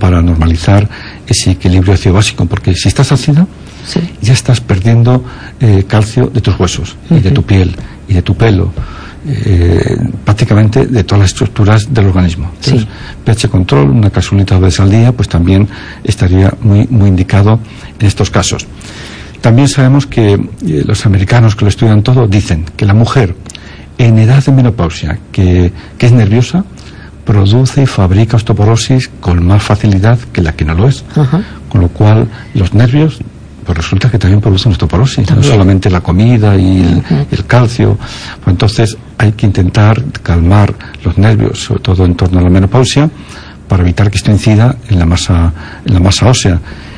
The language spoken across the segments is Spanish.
para normalizar ese equilibrio ácido básico, porque si estás ácido, ya estás perdiendo calcio de tus huesos y de tu piel y de tu pelo, prácticamente de todas las estructuras del organismo. Entonces, pH control, una capsulita 2 veces al día, pues también estaría muy indicado en estos casos. También sabemos que los americanos que lo estudian todo dicen que la mujer en edad de menopausia que es nerviosa produce y fabrica osteoporosis con más facilidad que la que no lo es. Con lo cual los nervios pues resulta que también producen osteoporosis, no solamente la comida y el calcio. Pues entonces hay que intentar calmar los nervios, sobre todo en torno a la menopausia, para evitar que esto incida en la masa ósea.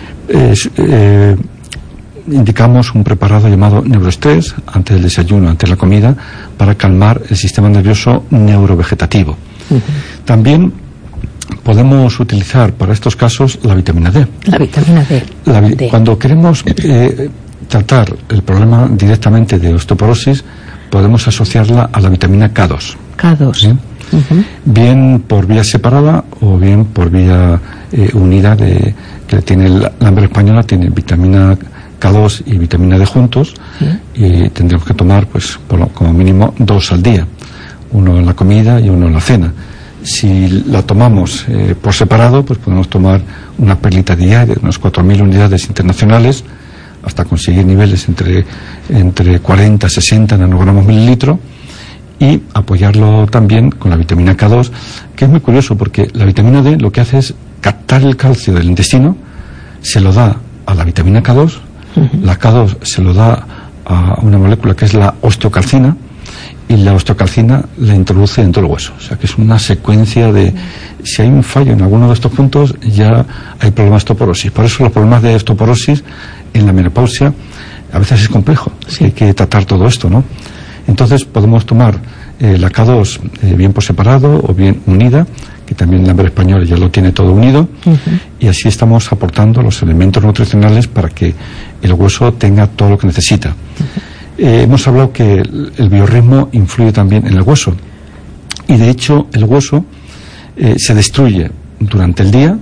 Indicamos un preparado llamado Neurostress antes del desayuno, antes de la comida, para calmar el sistema nervioso neurovegetativo. También podemos utilizar para estos casos la vitamina D. La vitamina D. Cuando queremos tratar el problema directamente de osteoporosis, podemos asociarla a la vitamina K2. ¿Sí? Bien por vía separada o bien por vía unida, que tiene la hambre española, tiene vitamina K2 y vitamina D juntos, y tendremos que tomar pues como mínimo 2 al día, uno en la comida y uno en la cena. Si la tomamos por separado, pues podemos tomar una perlita diaria, unas 4.000 unidades internacionales, hasta conseguir niveles entre 40 y 60 nanogramos mililitro, y apoyarlo también con la vitamina K2, que es muy curioso porque la vitamina D lo que hace es captar el calcio del intestino, se lo da a la vitamina K2, la K2 se lo da a una molécula que es la osteocalcina, y la osteocalcina la introduce dentro del hueso. O sea que es una secuencia de... Si hay un fallo en alguno de estos puntos, ya hay problemas de osteoporosis. Por eso los problemas de osteoporosis en la menopausia a veces es complejo. Hay que tratar todo esto, ¿no? Entonces podemos tomar la K2 bien por separado o bien unida, que también la hambre española ya lo tiene todo unido, y así estamos aportando los elementos nutricionales para que el hueso tenga todo lo que necesita. Hemos hablado que el biorritmo influye también en el hueso, y de hecho el hueso se destruye durante el día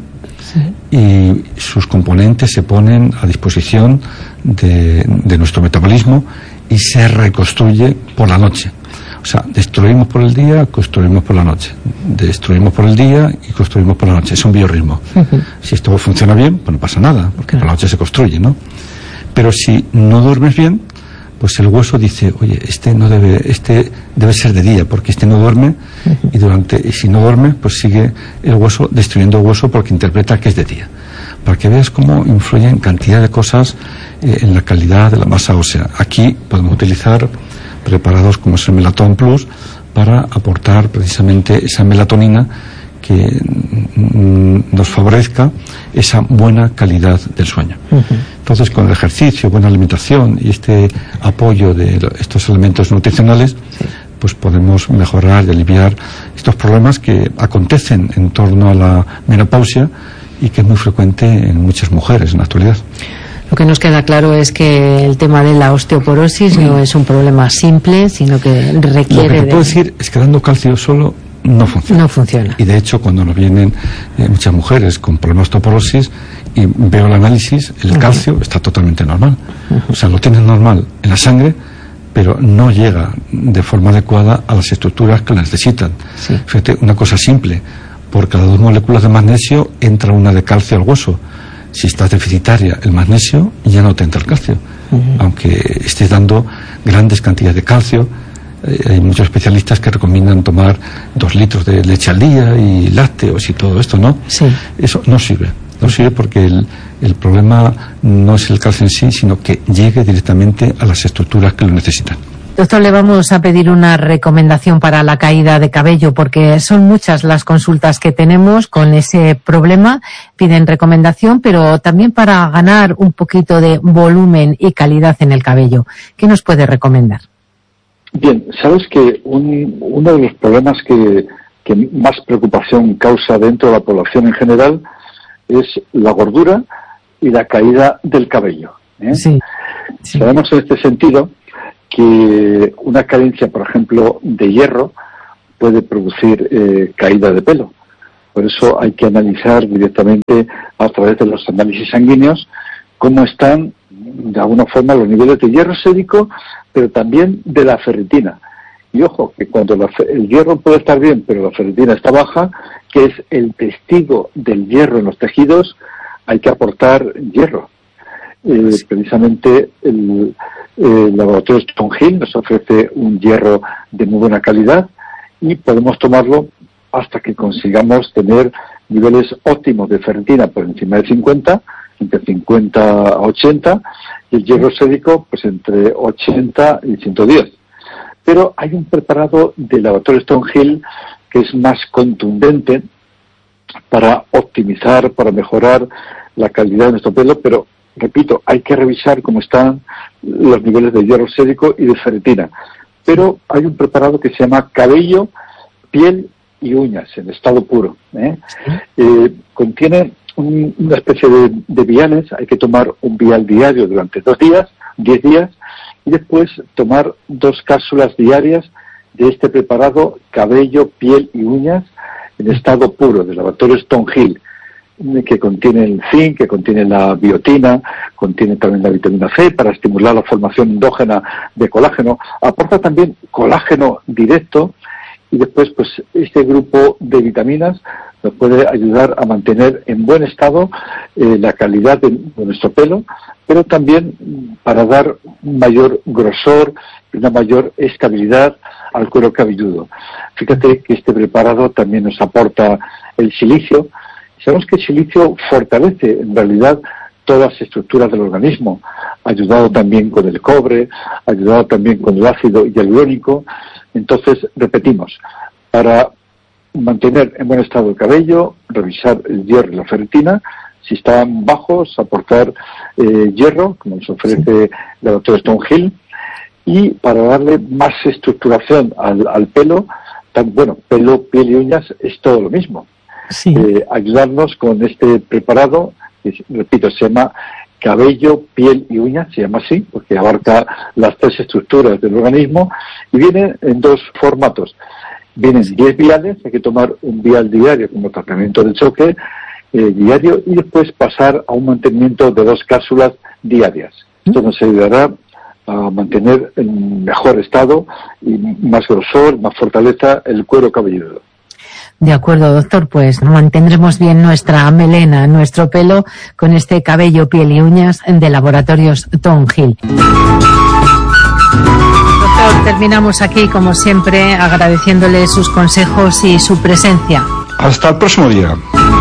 y sus componentes se ponen a disposición de nuestro metabolismo y se reconstruye por la noche. O sea, destruimos por el día, construimos por la noche. Destruimos por el día y construimos por la noche. Es un biorritmo. Si esto funciona bien, pues no pasa nada, porque por la noche se construye, ¿no? Pero si no duermes bien, pues el hueso dice, oye, este debe ser de día, porque este no duerme, y si no duerme, pues sigue el hueso destruyendo el hueso porque interpreta que es de día. Para que veas cómo influyen cantidad de cosas en la calidad de la masa ósea. Aquí podemos utilizar preparados como es el Melaton Plus para aportar precisamente esa melatonina que nos favorezca esa buena calidad del sueño. Entonces, con el ejercicio, buena alimentación y este apoyo de estos elementos nutricionales, pues podemos mejorar y aliviar estos problemas que acontecen en torno a la menopausia y que es muy frecuente en muchas mujeres en la actualidad. Lo que nos queda claro es que el tema de la osteoporosis no es un problema simple, sino que requiere... Lo que te puedo decir es que dando calcio solo no funciona. No funciona. Y de hecho, cuando nos vienen muchas mujeres con problemas de osteoporosis y veo el análisis, el calcio está totalmente normal. O sea, lo tienes normal en la sangre, pero no llega de forma adecuada a las estructuras que la necesitan. Fíjate, una cosa simple: por cada 2 moléculas de magnesio entra una de calcio al hueso. Si estás deficitaria el magnesio, ya no te entra el calcio. Aunque estés dando grandes cantidades de calcio, hay muchos especialistas que recomiendan tomar 2 litros de leche al día y lácteos y todo esto, ¿no? Eso no sirve. No sirve porque el problema no es el calcio en sí, sino que llegue directamente a las estructuras que lo necesitan. Doctor, le vamos a pedir una recomendación para la caída de cabello, porque son muchas las consultas que tenemos con ese problema. Piden recomendación, pero también para ganar un poquito de volumen y calidad en el cabello. ¿Qué nos puede recomendar? Bien, sabes que uno de los problemas que más preocupación causa dentro de la población en general es la gordura y la caída del cabello. Sabemos en este sentido que una carencia, por ejemplo, de hierro puede producir caída de pelo. Por eso hay que analizar directamente a través de los análisis sanguíneos cómo están de alguna forma los niveles de hierro sérico, pero también de la ferritina. Y ojo, que cuando el hierro puede estar bien, pero la ferritina está baja, que es el testigo del hierro en los tejidos, hay que aportar hierro. Precisamente el laboratorio Stonehill nos ofrece un hierro de muy buena calidad y podemos tomarlo hasta que consigamos tener niveles óptimos de ferritina por encima de 50, entre 50 a 80, y el hierro sérico pues entre 80 y 110. Pero hay un preparado del laboratorio Stonehill que es más contundente para optimizar, para mejorar la calidad de nuestro pelo, pero repito, hay que revisar cómo están los niveles de hierro sérico y de ferritina. Pero hay un preparado que se llama cabello, piel y uñas en estado puro. Contiene una especie de viales. Hay que tomar un vial diario durante 2 días, 10 días, y después tomar 2 cápsulas diarias de este preparado cabello, piel y uñas en estado puro del laboratorio Stonehill, que contiene el zinc, que contiene la biotina, contiene también la vitamina C para estimular la formación endógena de colágeno, aporta también colágeno directo, y después pues este grupo de vitaminas nos puede ayudar a mantener en buen estado la calidad de nuestro pelo, pero también para dar un mayor grosor y una mayor estabilidad al cuero cabelludo. Fíjate que este preparado también nos aporta el silicio. Sabemos que el silicio fortalece en realidad todas las estructuras del organismo, ayudado también con el cobre, ayudado también con el ácido hialurónico. Entonces, repetimos, para mantener en buen estado el cabello, revisar el hierro y la ferritina. Si están bajos, aportar hierro, como nos ofrece el doctor Stonehill. Y para darle más estructuración al pelo, pelo, piel y uñas es todo lo mismo. Sí. Ayudarnos con este preparado, que, repito, se llama cabello, piel y uñas, se llama así, porque abarca las 3 estructuras del organismo, y viene en 2 formatos. Vienen 10 viales, hay que tomar un vial diario como tratamiento de choque diario, y después pasar a un mantenimiento de 2 cápsulas diarias. Esto nos ayudará a mantener en mejor estado y más grosor, más fortaleza el cuero cabelludo. De acuerdo, doctor, pues mantendremos bien nuestra melena, nuestro pelo, con este cabello, piel y uñas de Laboratorios Stonehill. Doctor, terminamos aquí, como siempre, agradeciéndole sus consejos y su presencia. Hasta el próximo día.